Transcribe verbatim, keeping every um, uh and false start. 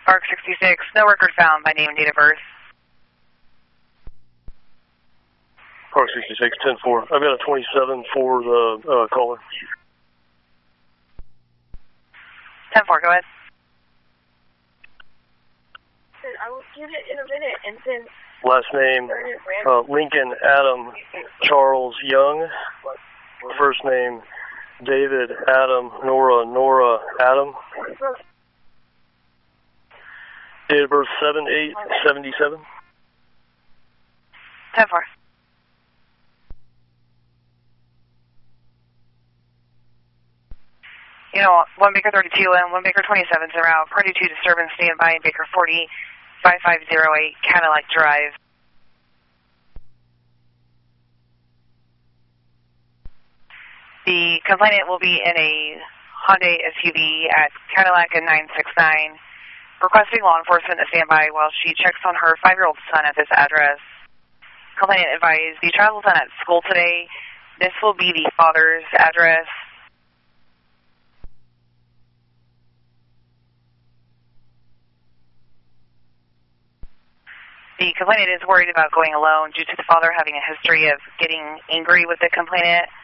Park sixty-six, no record found by name and date of birth. Park sixty-six, ten four. I've got a twenty-seven for the uh, caller. ten four, go ahead. I will give it in a minute, and then... Last name, uh, Lincoln Adam Charles Young. First name, David Adam Nora Nora Adam. Date of birth, seven eight seventy-seven. ten four. You know, one Baker thirty-two and one Baker twenty-seven is around. Party two disturbance, stand by in Baker forty, five five zero eight, Cadillac Drive. The complainant will be in a Hyundai S U V at Cadillac and nine six nine, requesting law enforcement to stand by while she checks on her five-year-old son at this address. Complainant advised the child was not at school today. This will be the father's address. The complainant is worried about going alone due to the father having a history of getting angry with the complainant.